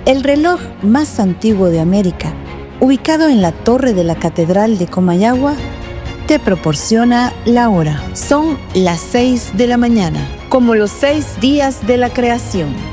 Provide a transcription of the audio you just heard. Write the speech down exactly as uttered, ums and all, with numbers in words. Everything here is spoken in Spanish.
El reloj más antiguo de América, ubicado en la torre de la Catedral de Comayagua, te proporciona la hora. Son las seis de la mañana, como los seis días de la creación.